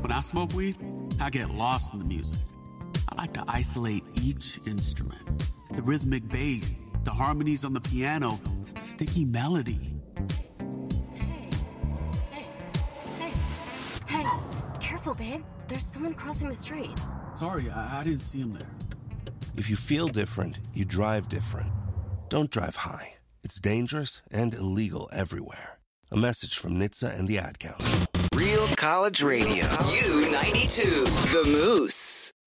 When I smoke weed, I get lost in the music. I like to isolate each instrument. The rhythmic bass, the harmonies on the piano, the sticky melody. Hey, careful, babe. There's someone crossing the street. Sorry, I didn't see him there. If you feel different, you drive different. Don't drive high. It's dangerous and illegal everywhere. A message from NHTSA and the Ad Council. Real College Radio. U92. The Moose.